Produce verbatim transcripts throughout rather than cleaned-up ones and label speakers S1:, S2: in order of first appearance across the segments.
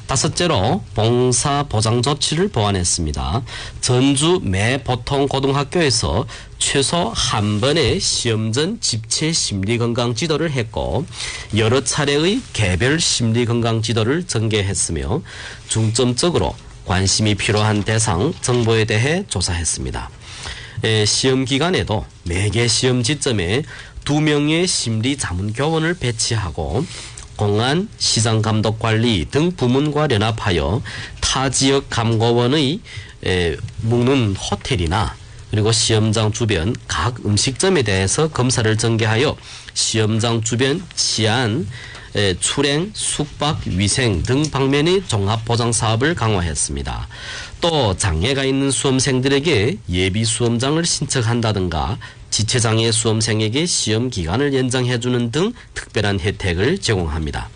S1: 다섯째로 봉사 보장 조치를 보완했습니다. 전주 매 보통 고등학교에서 최소 한 번의 시험 전 집체 심리 건강 지도를 했고 여러 차례의 개별 심리 건강 지도를 전개했으며 중점적으로 관심이 필요한 대상 정보에 대해 조사했습니다. 에, 시험 기간에도 매개 시험 지점에 두 명의 심리 자문 교원을 배치하고 공안, 시장감독관리 등 부문과 연합하여 타 지역 감고원의 에, 묵는 호텔이나 그리고 시험장 주변 각 음식점에 대해서 검사를 전개하여 시험장 주변 치안, 에, 출행, 숙박, 위생 등 방면의 종합보장 사업을 강화했습니다. 또 장애가 있는 수험생들에게 예비 수험장을 신청한다든가 지체장애 수험생에게 시험 기간을 연장해주는 등 특별한 혜택을 제공합니다.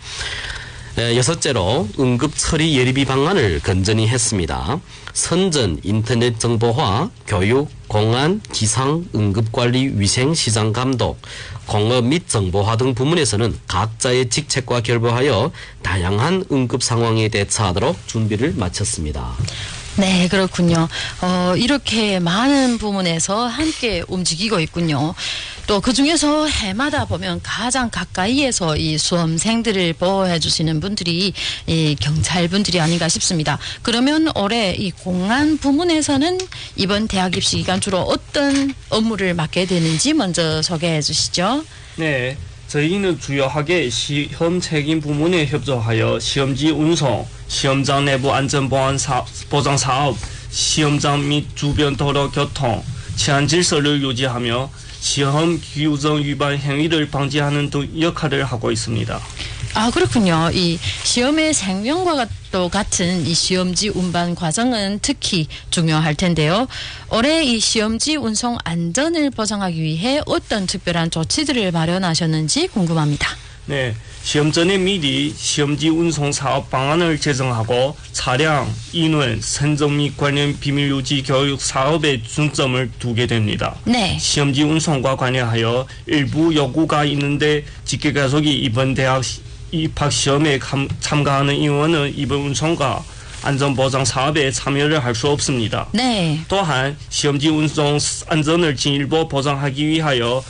S1: 에, 여섯째로 응급 처리 예비비 방안을 건전히 했습니다. 선전, 인터넷 정보화, 교육, 공안, 기상, 응급관리, 위생, 시장 감독, 공업 및 정보화 등 부문에서는 각자의 직책과 결부하여 다양한 응급 상황에 대처하도록 준비를 마쳤습니다.
S2: 네, 그렇군요. 어, 이렇게 많은 부문에서 함께 움직이고 있군요. 또 그 중에서 해마다 보면 가장 가까이에서 이 수험생들을 보호해 주시는 분들이 이 경찰분들이 아닌가 싶습니다. 그러면 올해 이 공안 부문에서는 이번 대학 입시 기간 주로 어떤 업무를 맡게 되는지 먼저 소개해 주시죠.
S3: 네. 저희는 주요하게 시험 책임 부문에 협조하여 시험지 운송, 시험장 내부 안전보안 사, 보장 사업, 시험장 및 주변 도로 교통, 치안 질서를 유지하며 시험 규정 위반 행위를 방지하는 등 역할을 하고 있습니다.
S2: 아, 그렇군요. 이 시험의 생명과 또 같은 이 시험지 운반 과정은 특히 중요할 텐데요. 올해 이 시험지 운송 안전을 보장하기 위해 어떤 특별한 조치들을 마련하셨는지 궁금합니다.
S3: 네, 시험 전에 미리 시험지 운송 사업 방안을 제정하고 차량, 인원, 선정 및 관련 비밀 유지 교육 사업에 중점을 두게 됩니다.
S2: 네.
S3: 시험지 운송과 관련하여 일부 요구가 있는데 직계 가족이 이번 대학 입학 시험에 참가하는 인원은 이번 운송과 안전보장 사업에 참여를 할 수 없습니다.
S2: 네.
S3: 또한 시험지 운송 안전을 진일보 보장하기 위하여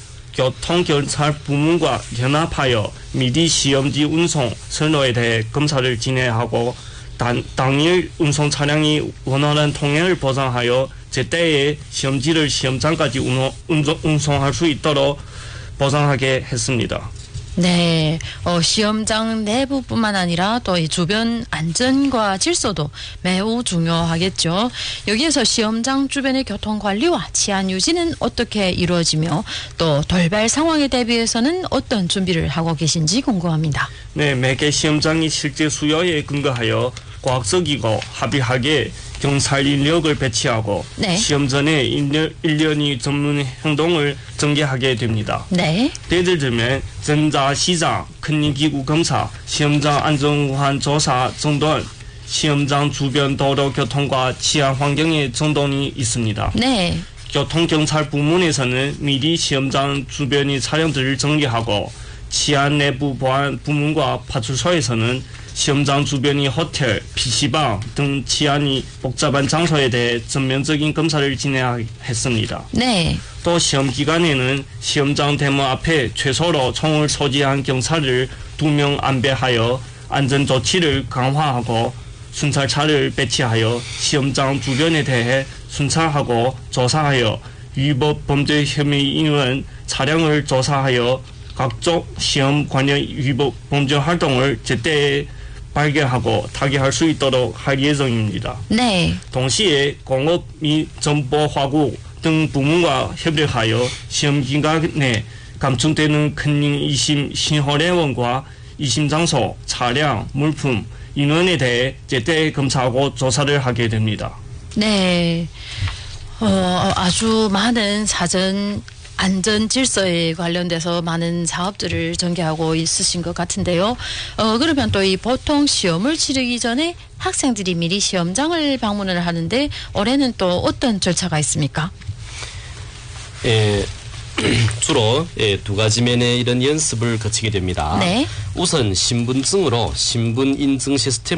S3: 교통경찰 부문과 연합하여 미리 시험지 운송 선로에 대해 검사를 진행하고 단, 당일 운송 차량이 원활한 통행을 보장하여 제때에 시험지를 시험장까지 운호, 운송, 운송할 수 있도록 보장하게 했습니다.
S2: 네, 어, 시험장 내부뿐만 아니라 또 이 주변 안전과 질서도 매우 중요하겠죠. 여기에서 시험장 주변의 교통 관리와 치안 유지는 어떻게 이루어지며 또 돌발 상황에 대비해서는 어떤 준비를 하고 계신지 궁금합니다.
S3: 네, 매개 시험장이 실제 수요에 근거하여 과학적이고 합의하게 경찰 인력을 배치하고
S2: 네.
S3: 시험 전에 일 년이 전문 행동을 전개하게 됩니다.
S2: 네.
S3: 예를 들면 전자 시장, 큰일기구 검사, 시험장 안전우한 조사 정돈, 시험장 주변 도로 교통과 치안 환경의 정돈이 있습니다.
S2: 네.
S3: 교통경찰 부문에서는 미리 시험장 주변의 차량들을 정리하고 치안 내부 보안 부문과 파출소에서는 시험장 주변의 호텔, 피시방 등 치안이 복잡한 장소에 대해 전면적인 검사를 진행했습니다.
S2: 네.
S3: 또 시험 기간에는 시험장 대문 앞에 최소로 총을 소지한 경찰을 두 명 안배하여 안전 조치를 강화하고 순찰차를 배치하여 시험장 주변에 대해 순찰하고 조사하여 위법 범죄 혐의 인원 차량을 조사하여 각종 시험 관련 위법 범죄 활동을 제때 발견하고 타개할 수 있도록 할 예정입니다.
S2: 네.
S3: 동시에 공업 및 정보화국 등 부문과 협력하여 시험 기간에 감축되는 큰닝 이심 신호래원과 이심 장소, 차량, 물품, 인원에 대해 제때 검사하고 조사를 하게 됩니다.
S2: 네. 어, 아주 많은 사전 안전 질서에 관련돼서 많은 사업들을 전개하고 있으신 것 같은데요. 어, 그러면 또 이 보통 시험을 치르기 전에 학생들이 미리 시험장을 방문을 하는데 올해는 또 어떤 절차가 있습니까?
S1: 예, 주로 예, 두 가지 면의 이런 연습을 거치게 됩니다.
S2: 네.
S1: 우선 신분증으로 신분 인증 시스템